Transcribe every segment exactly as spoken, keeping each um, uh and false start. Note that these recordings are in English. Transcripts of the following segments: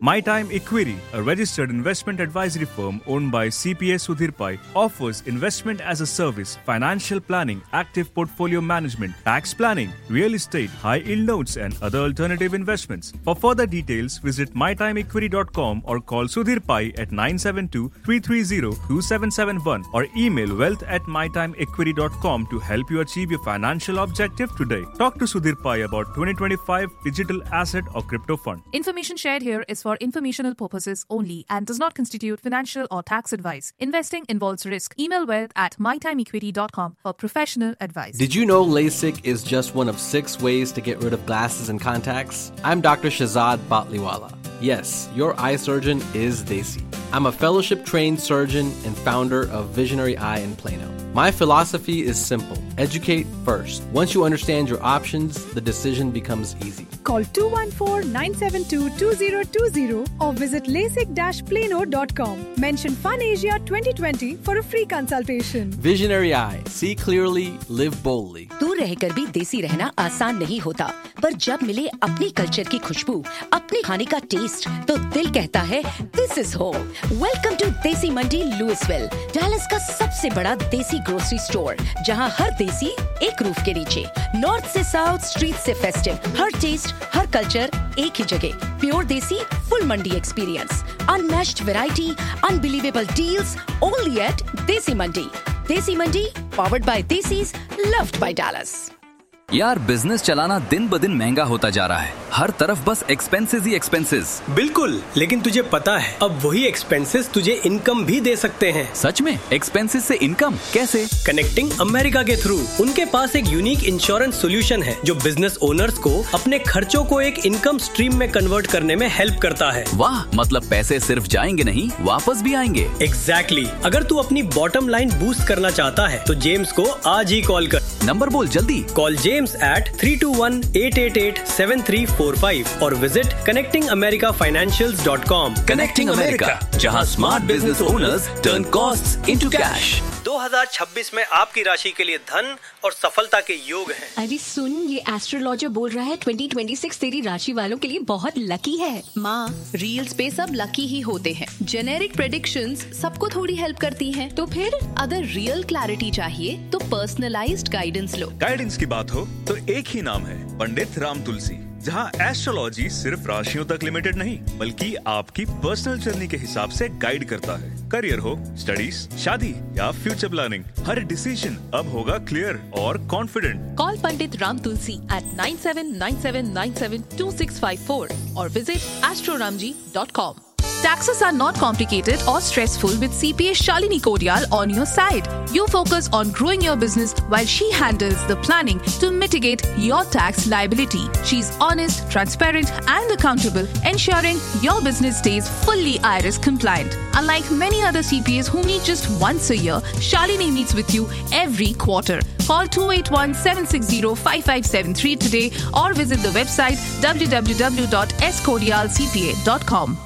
My Time Equity, a registered investment advisory firm owned by C P A Sudhir Pai, offers investment as a service, financial planning, active portfolio management, tax planning, real estate, high-yield notes and other alternative investments. For further details, visit my time equity dot com or call Sudhir Pai at nine seven two, three three zero, two seven seven one or email wealth at my time equity dot com to help you achieve your financial objective today. Talk to Sudhir Pai about twenty twenty-five digital asset or crypto fund. Information shared here is for informational purposes only and does not constitute financial or tax advice. Investing involves risk. Email wealth at my time equity dot com for professional advice. Did you know LASIK is just one of six ways to get rid of glasses and contacts? I'm Doctor Shahzad Batliwala. Yes, your eye surgeon is Desi. I'm a fellowship-trained surgeon and founder of Visionary Eye in Plano. My philosophy is simple. Educate first. Once you understand your options, the decision becomes easy. Call two one four, nine seven two, two zero two zero or visit lasik dash plano dot com. Mention FunAsia twenty twenty for a free consultation. Visionary Eye. See clearly, live boldly. दूर रहकर भी देसी रहना आसान नहीं होता, पर जब मिले अपनी कल्चर की खुशबू, अपने खाने का टेस्ट, तो दिल कहता है this is home. Welcome to देसी मंडी लुइसविल, डैलस का सबसे बड़ा देसी ग्रोसरी स्टोर, जहां हर देसी एक रूफ के नीचे. नॉर्थ से साउथ, स्ट्रीट से फेस्टिव, हर टेस्ट, हर कल्चर एक ही जगह. प्योर देसी फुल मंडी experience, unmatched variety, unbelievable deals, only eight देसी मंडी. देसी मंडी, powered by desis, loved by Dallas. यार, बिजनेस चलाना दिन ब दिन महंगा होता जा रहा है. हर तरफ बस एक्सपेंसेस ही एक्सपेंसेस. बिल्कुल, लेकिन तुझे पता है अब वही एक्सपेंसेस तुझे इनकम भी दे सकते हैं. सच में? एक्सपेंसेस से इनकम कैसे? कनेक्टिंग अमेरिका के थ्रू. उनके पास एक यूनिक इंश्योरेंस सोल्यूशन है जो बिजनेस ओनर्स को अपने खर्चों को एक इनकम स्ट्रीम में कन्वर्ट करने में हेल्प करता है. वाह, मतलब पैसे सिर्फ जाएंगे नहीं, वापस भी आएंगे. Exactly exactly. अगर तू अपनी बॉटम लाइन बूस्ट करना चाहता है तो जेम्स को आज ही कॉल कर. नंबर बोल जल्दी. Call James at three two one, eight eight eight, seven three four five or visit connecting america financials dot com. Connecting America, जहां smart business owners turn costs into cash. दो हज़ार छब्बीस में आपकी राशि के लिए धन और सफलता के योग हैं. अरे सुन, ये एस्ट्रोलॉजर बोल रहा है ट्वेंटी ट्वेंटी सिक्स तेरी राशि वालों के लिए बहुत लकी है. माँ, रील्स पे सब लकी ही होते हैं. जेनेरिक प्रेडिक्शंस सबको थोड़ी हेल्प करती हैं. तो फिर अगर रियल क्लैरिटी चाहिए तो पर्सनलाइज्ड गाइडेंस लो. गाइडेंस की बात हो तो एक ही नाम है, पंडित राम तुलसी. जहां एस्ट्रोलॉजी सिर्फ राशियों तक लिमिटेड नहीं, बल्कि आपकी पर्सनल जर्नी के हिसाब से गाइड करता है. करियर हो, स्टडीज, शादी या फ्यूचर प्लानिंग, हर डिसीजन अब होगा क्लियर और confident. Call Pandit Ram Tulsi eight nine seven nine seven nine seven to six five four or visit astro ramji dot com. Taxes are not complicated or stressful with C P A Shalini Kodial on your side. You focus on growing your business while she handles the planning to mitigate your tax liability. She's honest, transparent and accountable, ensuring your business stays fully I R S compliant. Unlike many other C P As who meet just once a year, Shalini meets with you every quarter. Call two eight one, seven six zero, five five seven three today or visit the website w w w dot s kodial c p a dot com.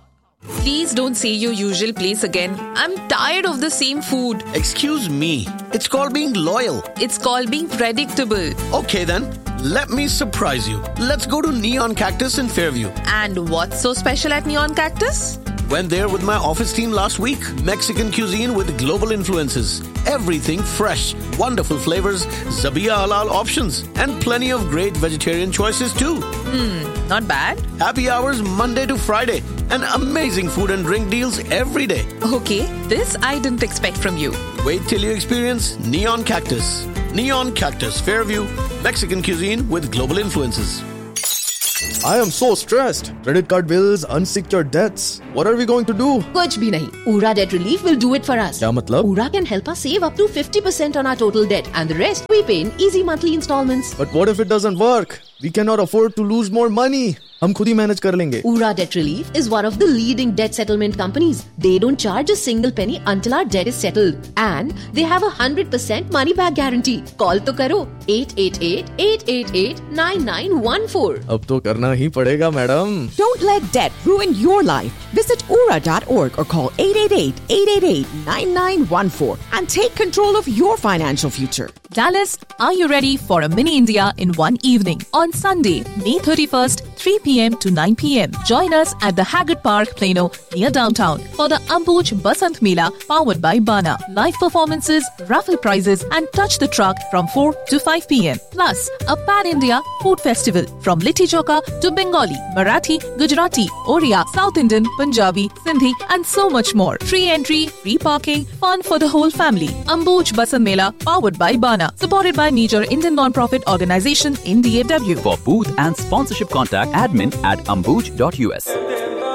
Please don't say your usual place again. I'm tired of the same food. Excuse me. It's called being loyal. It's called being predictable. Okay then, let me surprise you. Let's go to Neon Cactus in Fairview. And what's so special at Neon Cactus? Went there with my office team last week. Mexican cuisine with global influences. Everything fresh, wonderful flavors, Zabiya halal options, and plenty of great vegetarian choices too. Hmm, not bad. Happy hours Monday to Friday, and amazing food and drink deals every day. Okay, this I didn't expect from you. Wait till you experience Neon Cactus. Neon Cactus, Fairview, Mexican cuisine with global influences. I am so stressed. Credit card bills, unsecured debts. What are we going to do? कुछ भी नहीं. Ura Debt Relief will do it for us. क्या मतलब? Ura can help us save up to fifty percent on our total debt and the rest we pay in easy monthly installments. But what if it doesn't work? We cannot afford to lose more money. हम खुद ही manage कर लेंगे. Ura Debt Relief is one of the leading debt settlement companies. They don't charge a single penny until our debt is settled. And they have a one hundred percent money back guarantee. Call तो करो eight eight eight, eight eight eight, nine nine one four. अब तो करना ही पड़ेगा madam. Don't let debt ruin your life. Visit ura dot org or call eight eight eight, eight eight eight, nine nine one four and take control of your financial future. Dallas, are you ready for a mini India in one evening? On Sunday, May thirty-first, three p.m. to nine p.m. Join us at the Haggard Park, Plano, near downtown for the Ambuj Basant Mela powered by Bana. Live performances, raffle prizes and touch the truck from four to five p.m. Plus, a pan-India food festival from Litti Chokha to Bengali, Marathi, Gujarati, Oriya, South Indian, Punjabi, Sindhi and so much more. Free entry, free parking, fun for the whole family. Ambuj Basant Mela powered by Bana. Supported by major Indian non-profit organization in D A W. For booth and sponsorship, contact admin at ambuj dot u s.